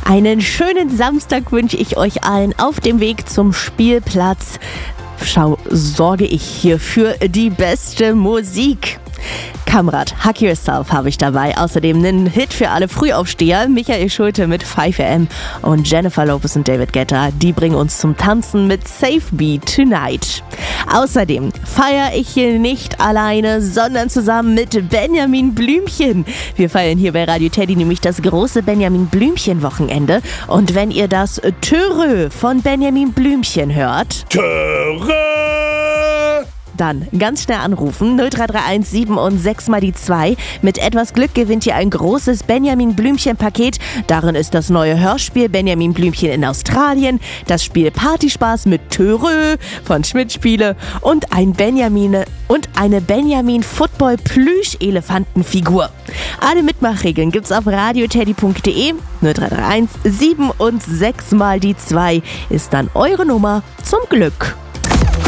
Einen schönen Samstag wünsche ich euch allen auf dem Weg zum Spielplatz. Sorge ich hier für die beste Musik. Kamrat, Hack Yourself habe ich dabei. Außerdem einen Hit für alle Frühaufsteher. Michael Schulte mit 5am und Jennifer Lopez und David Guetta. Die bringen uns zum Tanzen mit Save Me Tonight. Außerdem feiere ich hier nicht alleine, sondern zusammen mit Benjamin Blümchen. Wir feiern hier bei Radio Teddy nämlich das große Benjamin Blümchen Wochenende. Und wenn ihr das Törö von Benjamin Blümchen hört... Törö! Dann ganz schnell anrufen, 0331 7 und 6 mal die 2. Mit etwas Glück gewinnt ihr ein großes Benjamin Blümchen-Paket. Darin ist das neue Hörspiel Benjamin Blümchen in Australien, das Spiel Partyspaß mit Törö von Schmidt Spiele und eine Benjamin Football Plüsch-Elefantenfigur. Alle Mitmachregeln gibt's auf radioteddy.de. 0331 7 und 6 mal die 2 ist dann eure Nummer zum Glück.